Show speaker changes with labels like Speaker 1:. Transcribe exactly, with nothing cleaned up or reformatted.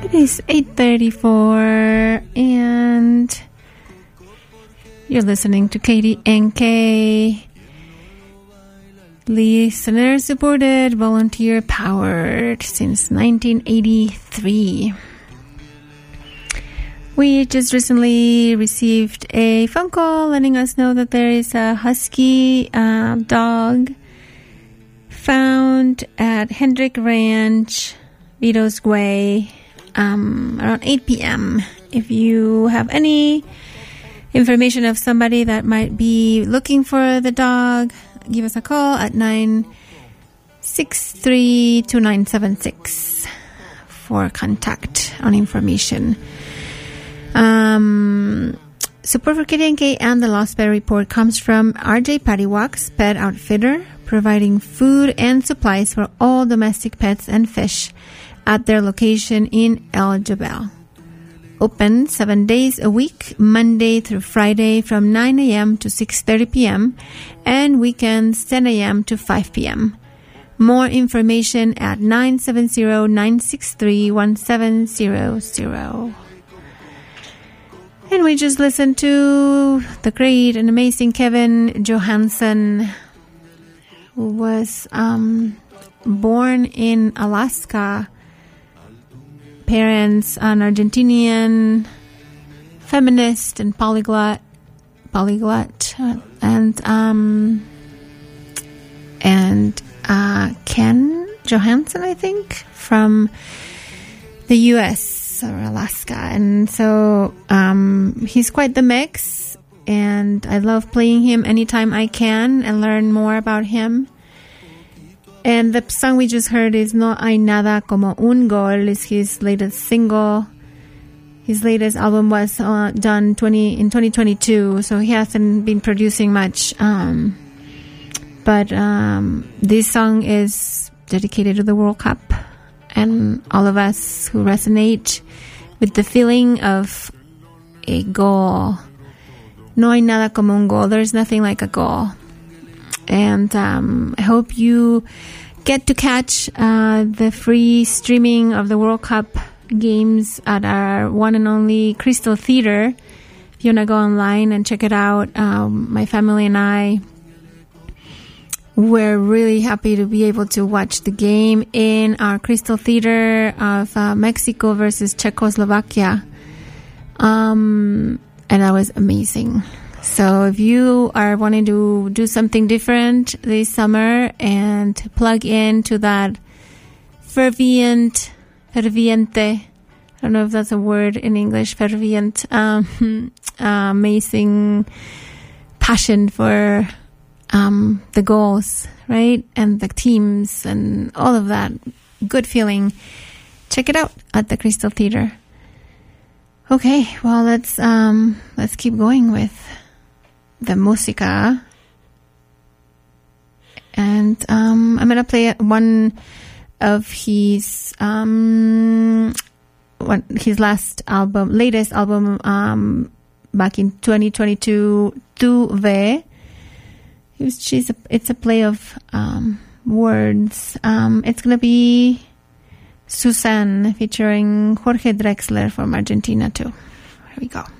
Speaker 1: It is eight thirty-four and you're listening to K D N K. Listener supported, volunteer powered since nineteen eighty-three. We just recently received a phone call letting us know that there is a husky uh, dog found at Hendrick Ranch, Vito's Way, um, around eight p.m. If you have any information of somebody that might be looking for the dog, give us a call at nine six three, two nine seven six for contact on information. Um, support for K D N K and the Lost Pet Report comes from R J Paddywalks Pet Outfitter, providing food and supplies for all domestic pets and fish at their location in El Jebel. Open seven days a week, Monday through Friday from nine a.m. to six thirty p.m. and weekends ten a.m. to five p.m. More information at nine seven zero, nine six three, one seven zero zero. And we just listened to the great and amazing Kevin Johansson, who was um, born in Alaska. Parents, an Argentinian feminist and polyglot, polyglot, and um, and uh, Ken Johansson, I think, from the U S or Alaska, and so um, he's quite the mix. And I love playing him anytime I can and learn more about him. And the song we just heard is No Hay Nada Como Un Gol, is his latest single. His latest album was uh, done twenty in twenty twenty-two, so he hasn't been producing much. Um, but um, this song is dedicated to the World Cup and all of us who resonate with the feeling of a goal. No hay nada como un gol. There's nothing like a goal. And um, I hope you get to catch uh, the free streaming of the World Cup games at our one and only Crystal Theater. If you want to go online and check it out, um, my family and I were really happy to be able to watch the game in our Crystal Theater of uh, Mexico versus Czechoslovakia. Um, and that was amazing. So if you are wanting to do something different this summer and plug into that fervent, ferviente, I don't know if that's a word in English, fervent, um, uh, amazing passion for um, the goals, right? And the teams and all of that good feeling, check it out at the Crystal Theater. Okay, well, let's um, let's keep going with the música. And um, I'm going to play one of his um, one, his last album, latest album um, back in twenty twenty-two, Tu Ve. It was, she's a, it's a play of um, words. Um, it's going to be Suzanne featuring Jorge Drexler from Argentina too. Here we go.